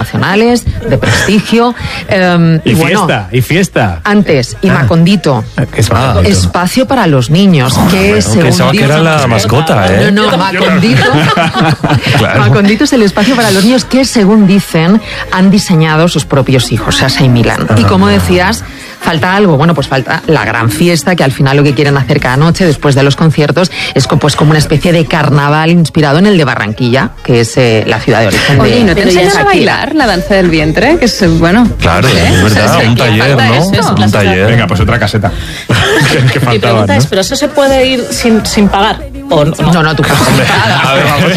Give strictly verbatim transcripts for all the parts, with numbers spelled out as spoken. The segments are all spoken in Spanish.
internacionales, de prestigio. Eh, y, y bueno, fiesta, y fiesta. Antes, y ah, Macondito. Ah, espacio para los niños. Oh, que bueno, según pensaba Dios, que era la mascota, ¿eh? No, no, Macondito. Claro. Macondito es el espacio para los niños que, según dicen, han diseñado sus propios hijos, Sasha y Milan. Ah, y como decías, falta algo. Bueno, pues falta la gran fiesta, que al final lo que quieren hacer cada noche después de los conciertos es pues como una especie de carnaval inspirado en el de Barranquilla, que es eh, la ciudad de origen. Oye, de, ¿y no te enseñas a bailar la danza del vientre? Que es, bueno... Claro, ¿eh? es verdad, o sea, un taller, ¿no? Eso, un taller. Venga, pues otra caseta. que, que Mi pregunta es, ¿pero eso se puede ir sin, sin pagar? ¿O no? No, no, tú pagas. A ver, vamos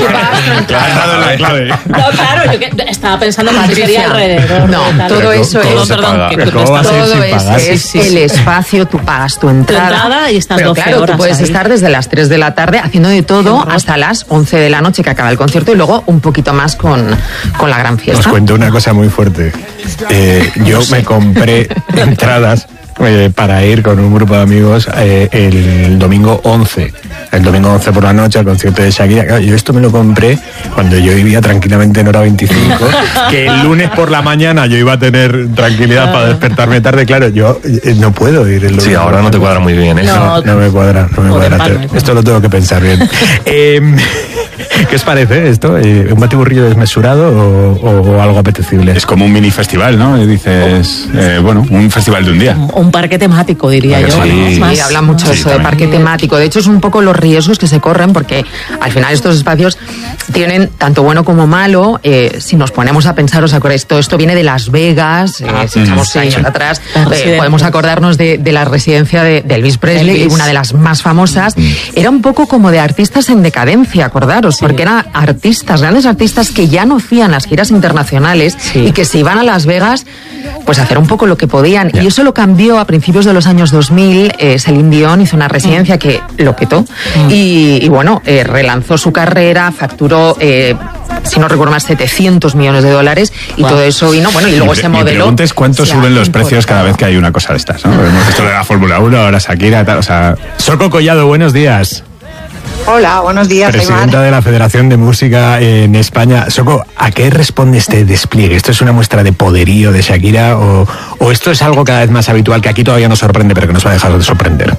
a ver. clave. No, claro, yo que estaba pensando que sería alrededor. No, todo eso Perdón, es... perdón, que ¿Cómo va a ser todo sin es, pagar? es Sí, sí, el sí. espacio, tú pagas tu entrada. Tu entrada y estás pero doce claro, horas tú puedes ahí. estar desde las tres de la tarde haciendo de todo hasta las once de la noche que acaba el concierto y luego un poquito más con, con la gran fiesta. Os cuento una cosa muy fuerte. Eh, yo me compré entradas eh, para ir con un grupo de amigos eh, el domingo once. El domingo once por la noche al concierto de Shakira. Claro, yo esto me lo compré cuando yo vivía tranquilamente en hora veinticinco, que el lunes por la mañana yo iba a tener tranquilidad para despertarme tarde. Claro, yo eh, no puedo ir el lunes. Sí, ahora no te cuadra muy bien, ¿eh? No, No, no me cuadra, no me Joder, cuadra. Palme. Esto lo tengo que pensar bien. eh, ¿Qué os parece esto? Eh, ¿Un batiburrillo desmesurado o, o, o algo apetecible? Es como un mini festival, ¿no? Y dices, eh, bueno, un festival de un día. Un parque temático, diría Claro, yo. sí. ¿no? Sí, Más- habla mucho sí, eso de también. parque temático. De hecho, es un poco los riesgos que se corren porque al final estos espacios tienen tanto bueno como malo. Eh, si nos ponemos a pensar, os acordáis, todo esto viene de Las Vegas. Eh, Ah, si echamos sí. años atrás, La eh, residencia. podemos acordarnos de, de la residencia de, de Elvis Presley, Elvis. una de las más famosas. Era un poco como de artistas en decadencia, acordaros, porque eran artistas, grandes artistas que ya no hacían las giras internacionales Sí. y que se iban a Las Vegas pues a hacer un poco lo que podían. Y eso lo cambió a principios de los años dos mil. Eh, Celine Dion hizo una residencia que lo petó y, y bueno, eh, relanzó su carrera, facturó, eh, si no recuerdo más, setecientos millones de dólares y Wow. todo eso vino, bueno, y luego Mi ese pre- mi modelo... pregunta es cuánto se ha suben los precios cada vez que hay una cosa de estas, ¿no? Hemos visto lo de la Fórmula uno, ahora Shakira, tal, o sea... Soco Collado, buenos días. Hola, buenos días, Presidenta Aymar. de la Federación de Música en España. Soco, ¿a qué responde este despliegue? ¿Esto es una muestra de poderío de Shakira o, o esto es algo cada vez más habitual que aquí todavía nos sorprende pero que nos va a dejar de sorprender?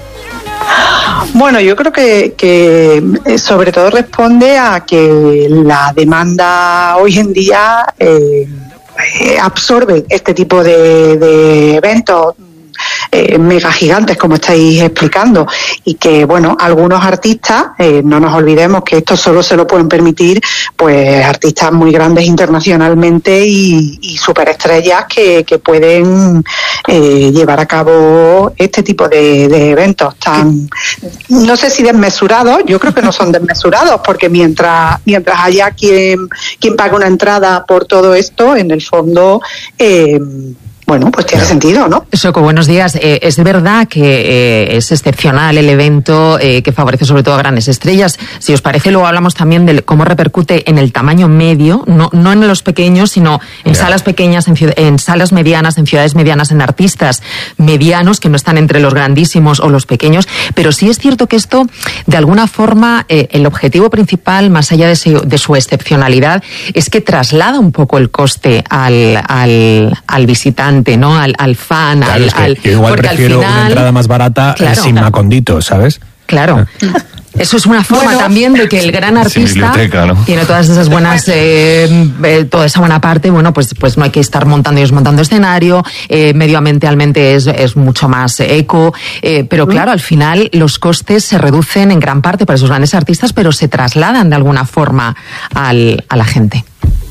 Bueno, yo creo que, que eh, sobre todo responde a que la demanda hoy en día eh, eh, absorbe este tipo de, de eventos eh, mega gigantes, como estáis explicando, y que, bueno, algunos artistas, eh, no nos olvidemos que esto solo se lo pueden permitir, pues, artistas muy grandes internacionalmente y, y superestrellas que, que pueden eh, llevar a cabo este tipo de, de eventos tan, no sé si desmesurados, yo creo que no son desmesurados, porque mientras, mientras haya quien, quien pague una entrada por todo esto, en el fondo, eh, bueno, pues tiene sentido, ¿no? Soco, buenos días. Eh, es verdad que eh, es excepcional el evento eh, que favorece sobre todo a grandes estrellas. Si os parece, luego hablamos también de cómo repercute en el tamaño medio, no, no en los pequeños, sino en Ya. salas pequeñas, en, ciud- en salas medianas, en ciudades medianas, en artistas medianos que no están entre los grandísimos o los pequeños. Pero sí es cierto que esto, de alguna forma, eh, el objetivo principal, más allá de su, de su excepcionalidad, es que traslada un poco el coste al, al, al visitante, ¿no? Al, al fan, Claro, al, es que al- yo igual porque al prefiero final, una entrada más barata eh, Claro. sin Macondito, ¿sabes? Claro. Eso es una forma Bueno, también de que el gran Sin artista biblioteca, ¿no? tiene todas esas buenas, eh, eh, toda esa buena parte. Bueno, pues, pues no hay que estar montando y desmontando escenario. Eh, medioambientalmente es, es mucho más eco. Eh, pero claro, al final los costes se reducen en gran parte para esos grandes artistas, pero se trasladan de alguna forma al, a la gente.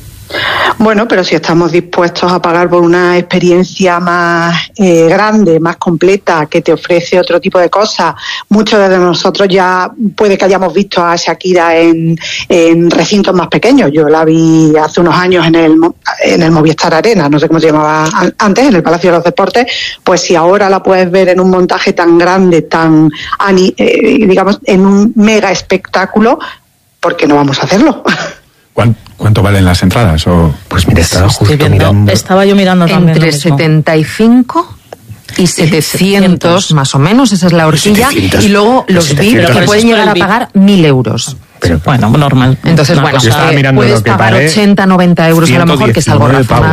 Bueno, pero si estamos dispuestos a pagar por una experiencia más eh, grande, más completa, que te ofrece otro tipo de cosas, muchos de nosotros ya puede que hayamos visto a Shakira en, en recintos más pequeños. Yo la vi hace unos años en el, Mo- en el Movistar Arena, no sé cómo se llamaba an- antes, en el Palacio de los Deportes. Pues si ahora la puedes ver en un montaje tan grande, tan, ani- eh, digamos, en un mega espectáculo, ¿por qué no vamos a hacerlo? ¿Cuán- ¿Cuánto valen las entradas? O... Pues mira, estaba Estoy justo viendo- mirando. Estaba yo mirando también. Entre lo mismo. setenta y cinco y setecientos, más o menos, esa es la horquilla. setecientos. Y luego los V I P setecientos. que Pero pueden eso es llegar a por el pagar mil euros. Pero, Bueno, normal. Entonces, Una bueno, cosa- Yo estaba eh, mirando puedes lo que pagar pagué, ochenta, noventa euros a lo mejor, que es algo ciento diecinueve razonable.